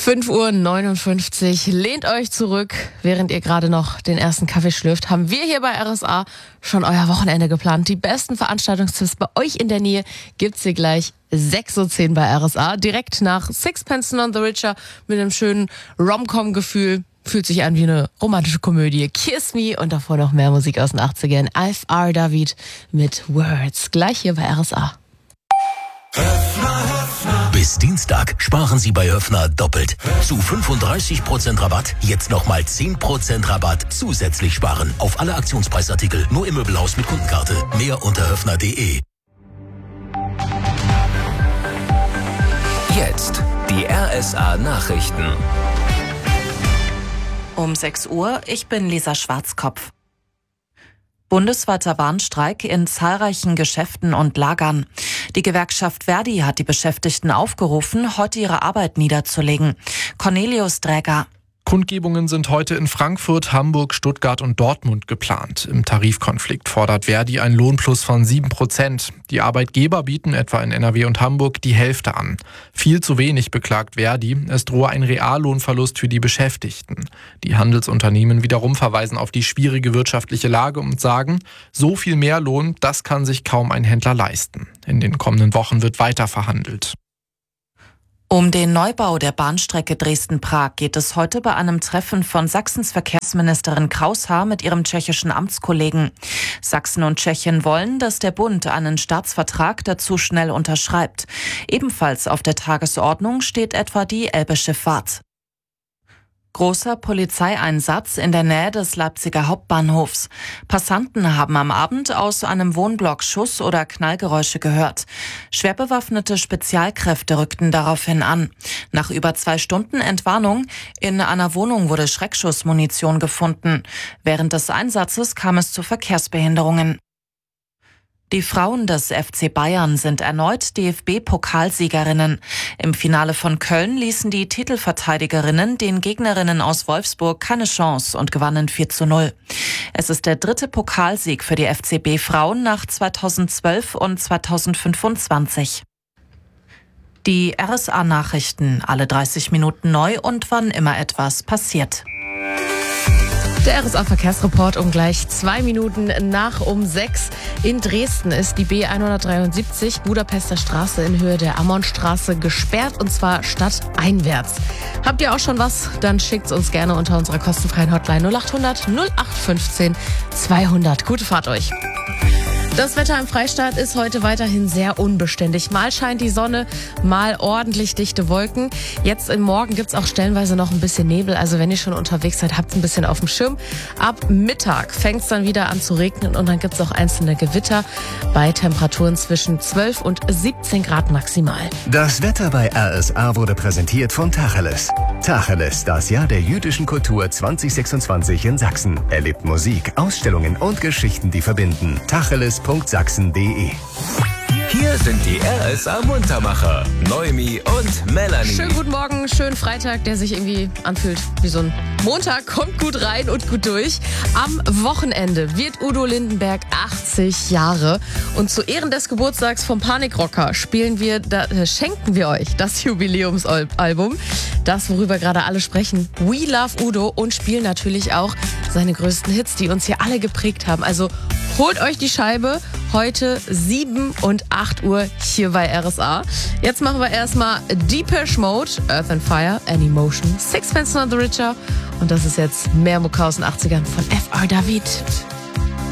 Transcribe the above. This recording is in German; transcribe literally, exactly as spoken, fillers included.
fünf Uhr neunundfünfzig. Lehnt euch zurück, während ihr gerade noch den ersten Kaffee schlürft. Haben wir hier bei R S A schon euer Wochenende geplant. Die besten Veranstaltungstipps bei euch in der Nähe gibt's hier gleich sechs Uhr zehn bei R S A. Direkt nach Sixpence None the Richer mit einem schönen Rom-Com-Gefühl. Fühlt sich an wie eine romantische Komödie. Kiss Me und davor noch mehr Musik aus den achtzigern. F R David mit Words. Gleich hier bei R S A. Bis Dienstag sparen Sie bei Höfner doppelt. Zu fünfunddreißig Prozent Rabatt, jetzt nochmal zehn Prozent Rabatt zusätzlich sparen. Auf alle Aktionspreisartikel, nur im Möbelhaus mit Kundenkarte. Mehr unter höfner punkt de. Jetzt die R S A Nachrichten. Um sechs Uhr, ich bin Lisa Schwarzkopf. Bundesweiter Warnstreik in zahlreichen Geschäften und Lagern. Die Gewerkschaft Verdi hat die Beschäftigten aufgerufen, heute ihre Arbeit niederzulegen. Cornelius Dräger. Kundgebungen sind heute in Frankfurt, Hamburg, Stuttgart und Dortmund geplant. Im Tarifkonflikt fordert Verdi einen Lohnplus von sieben Prozent. Die Arbeitgeber bieten etwa in N R W und Hamburg die Hälfte an. Viel zu wenig, beklagt Verdi. Es drohe ein Reallohnverlust für die Beschäftigten. Die Handelsunternehmen wiederum verweisen auf die schwierige wirtschaftliche Lage und sagen, so viel mehr Lohn, das kann sich kaum ein Händler leisten. In den kommenden Wochen wird weiter verhandelt. Um den Neubau der Bahnstrecke Dresden-Prag geht es heute bei einem Treffen von Sachsens Verkehrsministerin Kraushaar mit ihrem tschechischen Amtskollegen. Sachsen und Tschechien wollen, dass der Bund einen Staatsvertrag dazu schnell unterschreibt. Ebenfalls auf der Tagesordnung steht etwa die Elbe-Schifffahrt. Großer Polizeieinsatz in der Nähe des Leipziger Hauptbahnhofs. Passanten haben am Abend aus einem Wohnblock Schuss- oder Knallgeräusche gehört. Schwer bewaffnete Spezialkräfte rückten daraufhin an. Nach über zwei Stunden Entwarnung in einer Wohnung wurde Schreckschussmunition gefunden. Während des Einsatzes kam es zu Verkehrsbehinderungen. Die Frauen des F C Bayern sind erneut D F B-Pokalsiegerinnen. Im Finale von Köln ließen die Titelverteidigerinnen den Gegnerinnen aus Wolfsburg keine Chance und gewannen vier zu null. Es ist der dritte Pokalsieg für die F C B-Frauen nach zweitausendzwölf und zweitausendfünfundzwanzig. Die R S A-Nachrichten, alle dreißig Minuten neu und wann immer etwas passiert. Der R S A-Verkehrsreport um gleich zwei Minuten nach um sechs. In Dresden ist die B hundertdreiundsiebzig Budapester Straße in Höhe der Ammonstraße gesperrt und zwar stadteinwärts. Habt ihr auch schon was? Dann schickt's uns gerne unter unserer kostenfreien Hotline null achthundert null acht fünfzehn zweihundert. Gute Fahrt euch. Das Wetter im Freistaat ist heute weiterhin sehr unbeständig. Mal scheint die Sonne, mal ordentlich dichte Wolken. Jetzt im Morgen gibt's auch stellenweise noch ein bisschen Nebel. Also wenn ihr schon unterwegs seid, habt's ein bisschen auf dem Schirm. Ab Mittag fängt's dann wieder an zu regnen und dann gibt's auch einzelne Gewitter bei Temperaturen zwischen zwölf und siebzehn Grad maximal. Das Wetter bei R S A wurde präsentiert von Tacheles. Tacheles, das Jahr der jüdischen Kultur zwanzig sechsundzwanzig in Sachsen. Erlebt Musik, Ausstellungen und Geschichten, die verbinden. Tacheles punkt sachsen punkt de. Hier sind die R S A Muntermacher, Noemi und Melanie. Schönen guten Morgen, schönen Freitag, der sich irgendwie anfühlt wie so ein Montag. Kommt gut rein und gut durch. Am Wochenende wird Udo Lindenberg achtzig Jahre. Und zu Ehren des Geburtstags vom Panikrocker spielen wir, da, äh, schenken wir euch das Jubiläumsalbum. Das, worüber gerade alle sprechen. We Love Udo und spielen natürlich auch seine größten Hits, die uns hier alle geprägt haben. Also holt euch die Scheibe. Heute sieben und acht Uhr hier bei R S A. Jetzt machen wir erstmal Depeche Mode, Earth and Fire, An Emotion, Sixpence None the Richer. Und das ist jetzt mehr Mucke aus den achtzigern von F R David.